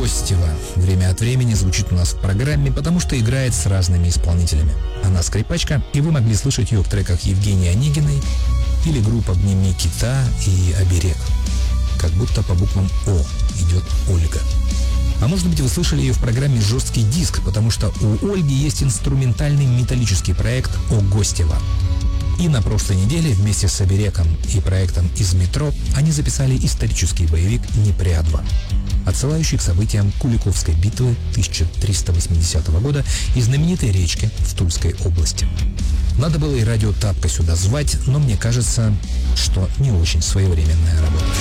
Гостева время от времени звучит у нас в программе, потому что играет с разными исполнителями. Она скрипачка, и вы могли слышать ее в треках Евгении Онегиной или группа «Обними кита» и «Оберег». Как будто по буквам «О» идет Ольга. А может быть, вы слышали ее в программе «Жесткий диск», потому что у Ольги есть инструментальный металлический проект «О Гостева». И на прошлой неделе вместе с Оберегом и проектом «Из метро» они записали исторический боевик «Непрядва», отсылающий к событиям Куликовской битвы 1380 года и знаменитой речки в Тульской области. Надо было и радио «Тапка» сюда звать, но мне кажется, что не очень своевременная работа.